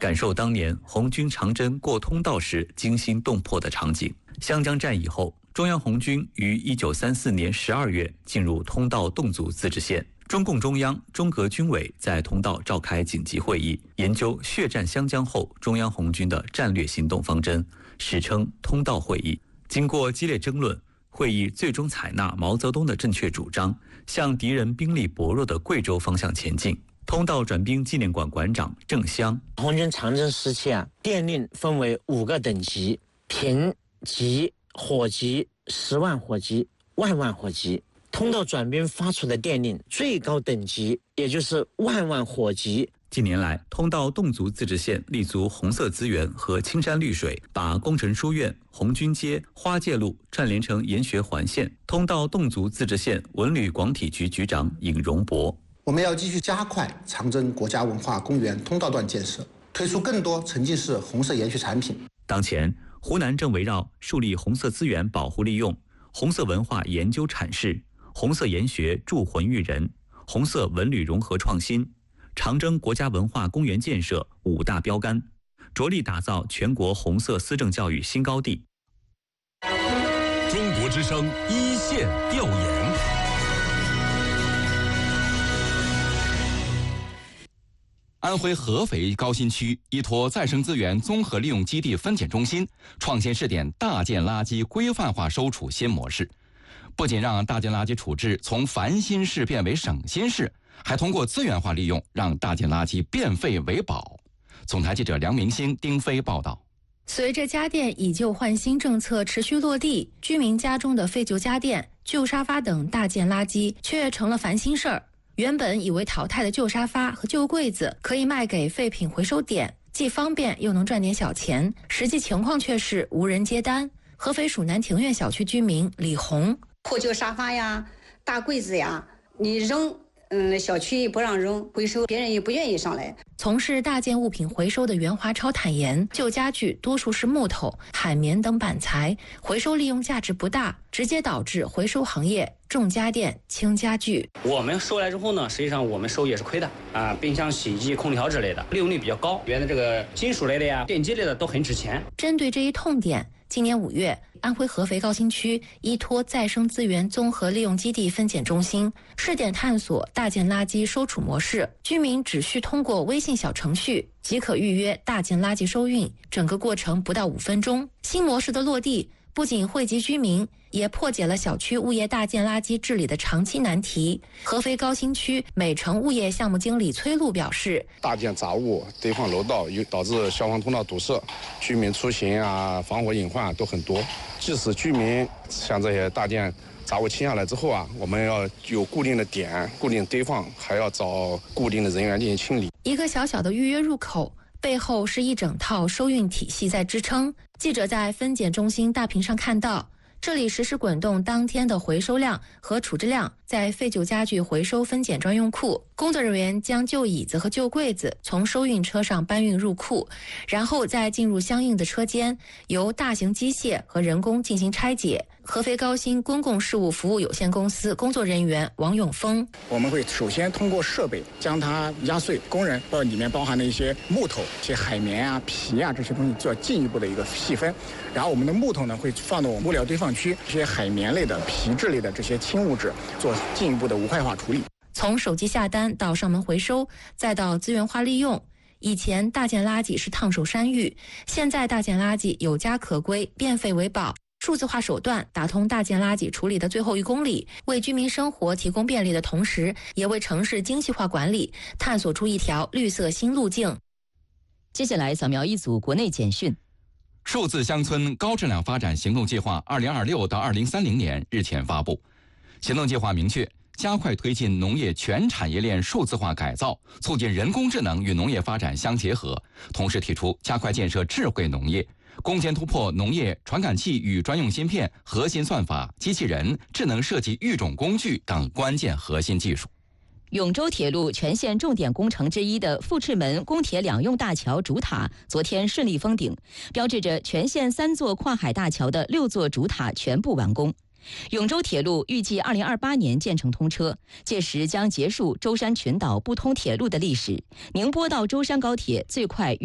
感受当年红军长征过通道时惊心动魄的场景。湘江战役后，中央红军于1934年12月进入通道侗族自治县。中共中央、中革军委在通道召开紧急会议，研究血战湘江后中央红军的战略行动方针，史称通道会议。经过激烈争论，会议最终采纳毛泽东的正确主张，向敌人兵力薄弱的贵州方向前进。通道转兵纪念馆馆长郑湘： 红军长征时期电令分为5个等级：平级、火级、10万火级、万万火级。通道转兵发出的电令最高等级，也就是万万火级。 近年来，通道侗族自治县立足红色资源和青山绿水，把工程书院、红军街、花界路串联成研学环线。通道侗族自治县文旅广体局局长尹荣博： 我们要继续加快长征国家文化公园通道段建设，推出更多沉浸式红色研学产品。 当前，湖南正围绕树立红色资源保护利用、红色文化研究阐释、红色研学铸魂育人、红色文旅融合创新、长征国家文化公园建设5大标杆，着力打造全国红色思政教育新高地。 中国之声一线调研。安徽合肥高新区依托再生资源综合利用基地分拣中心，创新试点大件垃圾规范化收储新模式。不仅让大件垃圾处置从烦心事变为省心事，还通过资源化利用，让大件垃圾变废为宝。总台记者梁明星、丁飞报道。 随着家电以旧换新政策持续落地，居民家中的废旧家电、旧沙发等大件垃圾却成了烦心事儿。原本以为淘汰的旧沙发和旧柜子可以卖给废品回收点，既方便又能赚点小钱，实际情况却是无人接单。合肥蜀南庭院小区居民李红： 破旧沙发呀、大柜子呀，你扔，小区不让扔，回收别人也不愿意上来。 从事大件物品回收的袁华超坦言，旧家具多数是木头、海绵等板材，回收利用价值不大，直接导致回收行业重家电轻家具。 我们收来之后呢，实际上我们收也是亏的冰箱、洗衣机、空调之类的利用率比较高，原来这个金属类的呀、电机类的都很值钱。 针对这一痛点，今年5月，安徽合肥高新区依托再生资源综合利用基地分拣中心试点探索大件垃圾收储模式，居民只需通过微信小程序即可预约大件垃圾收运，整个过程不到5分钟。新模式的落地不仅惠及居民，也破解了小区物业大件垃圾治理的长期难题。合肥高新区美城物业项目经理崔璐表示， 大件杂物堆放楼道，导致消防通道堵塞，居民出行防火隐患都很多。即使居民像这些大件杂物清下来之后我们要有固定的点、固定堆放，还要找固定的人员进行清理。 一个小小的预约入口背后是一整套收运体系在支撑。记者在分拣中心大屏上看到，这里实时滚动当天的回收量和处置量，在废旧家具回收分拣专用库，工作人员将旧椅子和旧柜子从收运车上搬运入库，然后再进入相应的车间，由大型机械和人工进行拆解。合肥高新公共事务服务有限公司工作人员王永峰： 我们会首先通过设备将它压碎，工人里面包含的一些木头、一些海绵皮这些东西做进一步的一个细分，然后我们的木头呢会放到我们物料堆放区，这些海绵类的、皮质类的这些轻物质做进一步的无害化处理。 从手机下单到上门回收，再到资源化利用。以前大件垃圾是烫手山芋，现在大件垃圾有家可归，变废为宝。数字化手段打通大件垃圾处理的最后1公里，为居民生活提供便利的同时，也为城市精细化管理探索出一条绿色新路径。 接下来扫描一组国内简讯。 数字乡村高质量发展行动计划2026到2030年日前发布。行动计划明确，加快推进农业全产业链数字化改造，促进人工智能与农业发展相结合，同时提出加快建设智慧农业，攻坚突破农业传感器与专用芯片、核心算法、机器人、智能设计育种工具等关键核心技术。 永州铁路全线重点工程之一的富赤门公铁两用大桥主塔昨天顺利封顶，标志着全线3座跨海大桥的6座主塔全部完工。永州铁路预计2028年建成通车，届时将结束舟山群岛不通铁路的历史。宁波到舟山高铁最快